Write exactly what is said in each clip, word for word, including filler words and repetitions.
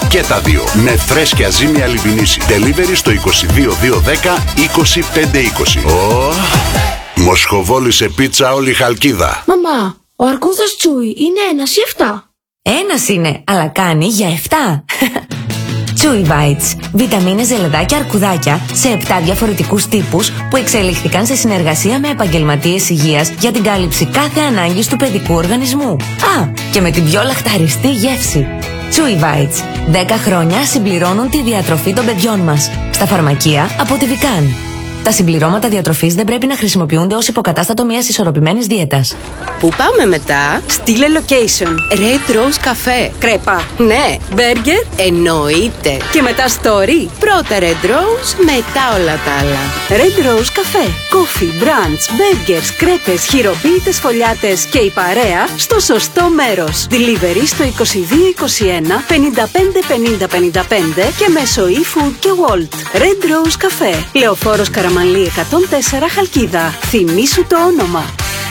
Και τα δύο. Με φρέσκια ζύμη Αλιμπινίση. Delivery στο είκοσι δύο δύο δέκα είκοσι πέντε είκοσι. Oh. Μοσχοβόλησε πίτσα όλη η Χαλκίδα. Μαμά, ο αρκούδας Τσούι είναι ένας ή εφτά? Ένας είναι, αλλά κάνει για εφτά. Chewy Bites. Βιταμίνες, ζελεδάκια, αρκουδάκια σε επτά διαφορετικούς τύπους που εξελίχθηκαν σε συνεργασία με επαγγελματίες υγείας για την κάλυψη κάθε ανάγκης του παιδικού οργανισμού. Α, και με την πιο λαχταριστή γεύση. Chewy Bites. δέκα χρόνια συμπληρώνουν τη διατροφή των παιδιών μας. Στα φαρμακεία από τη Vican. Τα συμπληρώματα διατροφής δεν πρέπει να χρησιμοποιούνται ως υποκατάστατο μιας ισορροπημένης δίαιτας. Πού πάμε μετά? Στείλε location. Red Rose Cafe. Κρέπα. Ναι. Burger. Εννοείται. Και μετά story. Πρώτα Red Rose, μετά όλα τα άλλα. Red Rose Cafe. Coffee, brunch, burgers, κρέπες, χειροποίητες φωλιάτες και η παρέα στο σωστό μέρος. Delivery στο είκοσι δύο είκοσι ένα πενήντα πέντε πενήντα πενήντα πέντε και μέσω eFood και Wolt. Red Rose Cafe. Λεωφόρος Καραμανλή εκατόν τέσσερα Χαλκίδα. Θυμήσου το όνομα.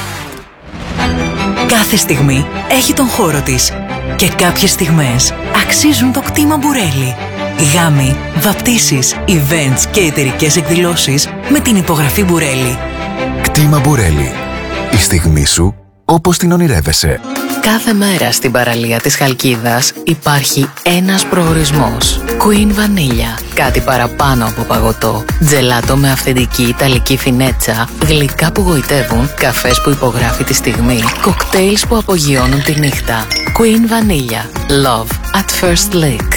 Κάθε στιγμή έχει τον χώρο της και κάποιες στιγμές αξίζουν το κτήμα Μπουρέλι. Γάμοι, βαπτίσεις, events και εταιρικές εκδηλώσεις με την υπογραφή Μπουρέλι. Κτήμα Μπουρέλι. Η στιγμή σου όπως την ονειρεύεσαι. Κάθε μέρα στην παραλία της Χαλκίδας υπάρχει ένας προορισμός. Queen Vanilla. Κάτι παραπάνω από παγωτό. Τζελάτο με αυθεντική ιταλική φινέτσα. Γλυκά που γοητεύουν. Καφές που υπογράφει τη στιγμή. Κοκτέιλς που απογειώνουν τη νύχτα. Queen Vanilla. Love at first lick.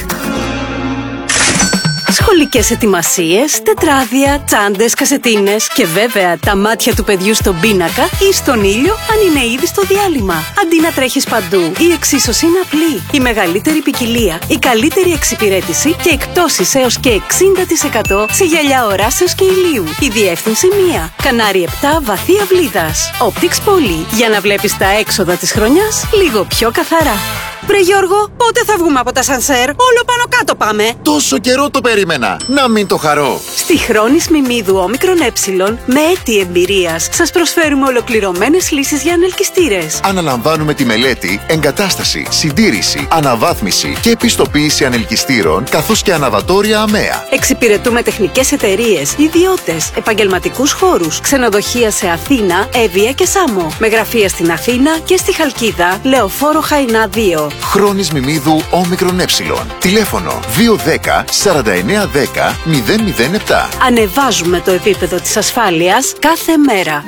Σχολικές ετοιμασίες, τετράδια, τσάντες, κασετίνες και βέβαια τα μάτια του παιδιού στον πίνακα ή στον ήλιο αν είναι ήδη στο διάλειμμα. Αντί να τρέχεις παντού, η εξίσωση είναι απλή. Η μεγαλύτερη ποικιλία, η καλύτερη εξυπηρέτηση και εκπτώσεις έως και εξήντα τοις εκατό σε γυαλιά οράσεως και ηλίου. Η διεύθυνση μία. Κανάρι επτά Βαθύ Αυλίδας. Optics Poly. Για να βλέπεις τα έξοδα της χρονιάς λίγο πιο καθαρά. Βρε Γιώργο, πότε θα βγούμε από τα σανσέρ? Όλο πάνω κάτω πάμε. Τόσο καιρό το περίμενα. Να μην το χαρώ. Στη Χρόνης Μιμίδου Όμικρον Ε, με έτη εμπειρίας, σας προσφέρουμε ολοκληρωμένες λύσεις για ανελκυστήρες. Αναλαμβάνουμε τη μελέτη, εγκατάσταση, συντήρηση, αναβάθμιση και επιστοποίηση ανελκυστήρων, καθώς και αναβατόρια ΑΜΕΑ. Εξυπηρετούμε τεχνικές εταιρείες, ιδιώτες, επαγγελματικούς χώρους, ξενοδοχεία σε Αθήνα, Εύβοια και Σάμο. Με γραφεία στην Αθήνα και στη Χαλκίδα, Λεωφόρο Χαϊνά δύο. Χρόνης Μιμίδου Όμικρον Ε. Τηλέφωνο δύο ένα μηδέν φορ εννιά ένα μηδέν μηδέν μηδέν επτά. Ανεβάζουμε το επίπεδο της ασφάλειας κάθε μέρα.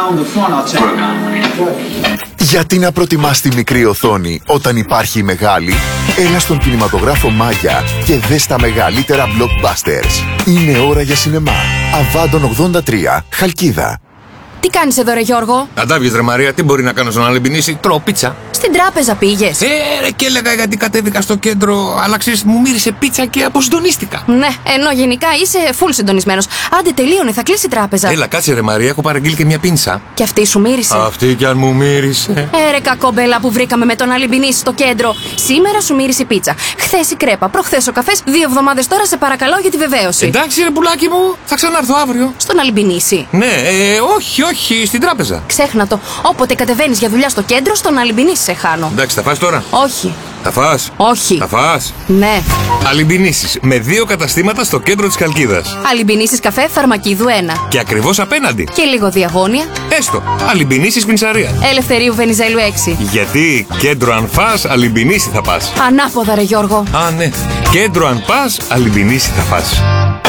Γιατί να προτιμάς τη μικρή οθόνη όταν υπάρχει η μεγάλη? Έλα στον κινηματογράφο Μάγια και δες τα μεγαλύτερα blockbusters. Είναι ώρα για σινεμά. Αβάντων ογδόντα τρία, Χαλκίδα. Τι κάνεις εδώ ρε Γιώργο? Να τα βγεις ρε Μαρία, τι μπορεί να κάνω στον Αλιμπινίση? Τρώω πίτσα. Στην τράπεζα πήγες? Ε, ρε, και έλεγα γιατί κατέβηκα στο κέντρο, αλλά ξέρεις, μου μύρισε πίτσα και αποσυντονίστηκα. Ναι, ενώ γενικά είσαι full συντονισμένος. Άντε τελείωνε, θα κλείσει η τράπεζα. Έλα, κάτσε ρε Μαρία, έχω παραγγείλει και μια πίνσα. Και αυτή σου μύρισε? Αυτή κι αν μου μύρισε. Ε, ρε κακόμπελα που βρήκαμε με τον Αλιμπινίση στο κέντρο. Σήμερα σου μύρισε η πίτσα. Χθες η κρέπα, προχθές ο καφές, δύο εβδομάδες τώρα σε παρακαλώ για τη βεβαίωση. Εντάξει ρε πουλάκι μου, θα ξανάρθω αύριο. Στον Αλιμπινίση? Ναι, ε, όχι, όχι, στην τράπεζα. Ξέχνα το. Όποτε κατεβαίνεις για δουλειά στο κέντρο, στον Αλιμπινίση σε χάνω. Εντάξει, θα φας τώρα? Όχι. Θα φας? Όχι. Θα φας? Ναι. Αλιμπινίσεις με δύο καταστήματα στο κέντρο της Χαλκίδας. Αλιμπινίσεις καφέ Φαρμακίδου ένα. Και ακριβώς απέναντι. Και λίγο διαγώνια. Έστω. Αλιμπινίσεις Πινσαρία. Ελευθερίου Βενιζέλου έξι. Γιατί κέντρο αν φας, Αλιμπινίση θα πας. Ανάποδα ρε Γιώργο. Α, ναι. Κέντρο αν πας, Αλιμπινίση θα πας.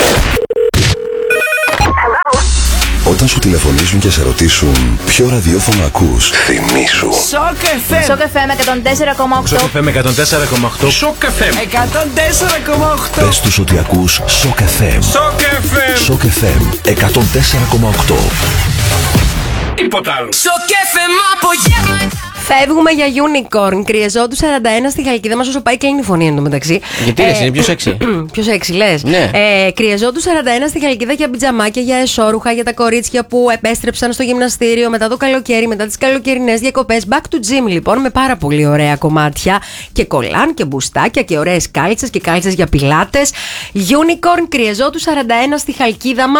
Όταν σου τηλεφωνήσουν και σε ρωτήσουν ποιο ραδιόφωνο ακούς, θυμήσου. Σοκ εφ εμ. Σοκ εφ εμ εκατόν τέσσερα κόμμα οκτώ. Σοκ εφ εμ εκατόν τέσσερα κόμμα οκτώ. Σοκ εφ εμ εκατόν τέσσερα κόμμα οκτώ. Πες τους ότι ακούς Σοκ εφ εμ. Σοκ εφ εμ. Σοκ εφ εμ εκατόν τέσσερα κόμμα οκτώ. Τίποτα άλλο. Σοκ εφ εμ απογεύματα. Φεύγουμε για Unicorn. Κρυεζόντου σαράντα ένα στη Χαλκίδα μας όσο πάει κλείνει η φωνή εντωμεταξύ. Γιατί ε, είναι πιο σεξι. Πιο σεξι, λες. Ναι. Ε, Κρυεζόντου σαράντα ένα στη Χαλκίδα για πιτζαμάκια, για εσώρουχα, για τα κορίτσια που επέστρεψαν στο γυμναστήριο μετά το καλοκαίρι, μετά τις καλοκαιρινές διακοπές. Back to gym λοιπόν, με πάρα πολύ ωραία κομμάτια και κολάν και μπουστάκια και ωραίες κάλτσες και κάλτσες για πιλάτες. Unicorn, Κρυεζόντου σαράντα ένα στη Χαλκίδα μας.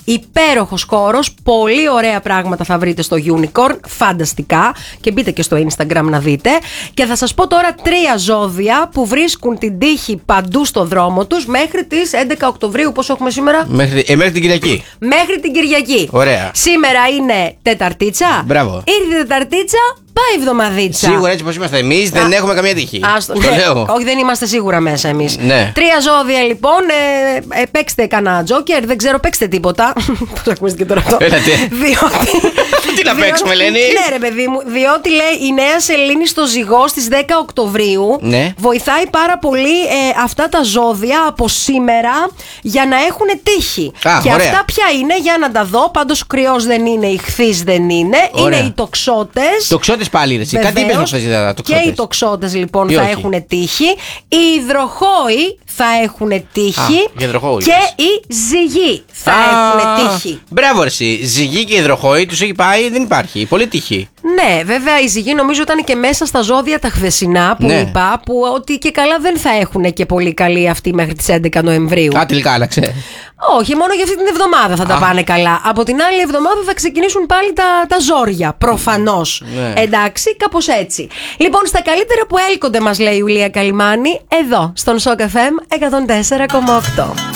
υπέροχος χώρος, πολύ ωραία πράγματα θα βρείτε στο Unicorn, φανταστικά, και μπείτε και στο Instagram να δείτε. Και θα σας πω τώρα τρία ζώδια που βρίσκουν την τύχη παντού στο δρόμο τους μέχρι τις έντεκα Οκτωβρίου. Πόσο έχουμε σήμερα? Μέχρι, ε, μέχρι την Κυριακή. Μέχρι την Κυριακή. Ωραία. Σήμερα είναι Τεταρτίτσα. Μπράβο. Ήρθε η Τεταρτίτσα, πάει εβδομαδίτσα. Σίγουρα έτσι πως είμαστε εμείς δεν έχουμε καμία τύχη. Άστο, ναι, λέω. όχι, δεν είμαστε σίγουρα μέσα εμείς. Ναι. Τρία ζώδια λοιπόν. Ε, ε, παίξτε κανένα τζόκερ, δεν ξέρω, παίξτε τίποτα. Πώς ακούστηκε τώρα αυτό? Έλατε. Διότι. Τι να παίξουμε, Ελένη? Ναι, ρε παιδί μου, διότι λέει η Νέα Σελήνη στο Ζυγό στις δέκα Οκτωβρίου. Ναι. Βοηθάει πάρα πολύ ε, αυτά τα ζώδια από σήμερα για να έχουν τύχη. Α, και ωραία. αυτά ποια είναι, για να τα δω. Πάντως κρυός δεν είναι, ηχθής δεν είναι. Ωραία. Είναι οι τοξότες. Τοξότες πάλι, ρε. Κάτι είπες με αυτές τα τοξότες. Και οι τοξότες λοιπόν Τι θα όχι? έχουν τύχη. Οι υδροχόοι θα έχουν τύχη. Α, οι υδροχόοι, και λες. οι ζυγοί θα Α, έχουν τύχη. Μπράβο, εσύ. Ζυγή και υδροχόοι τους έχει πάει, δεν υπάρχει. Πολύ τύχη. Ναι, βέβαια η ζυγή νομίζω ήταν και μέσα στα ζώδια τα χθεσινά που Ναι. είπα, που ότι και καλά δεν θα έχουν και πολύ καλή αυτή μέχρι τις έντεκα Νοεμβρίου. Α, τελικά άλλαξε. Όχι, μόνο για αυτή την εβδομάδα θα τα Α. πάνε καλά. Από την άλλη εβδομάδα θα ξεκινήσουν πάλι τα, τα ζόρια. Προφανώς. Ναι. Εντάξει, κάπως έτσι. Λοιπόν, στα καλύτερα που έλκονται, μας λέει η Ιουλία Καλιμάνη, εδώ στον Shock εφ εμ εκατόν τέσσερα κόμμα οκτώ.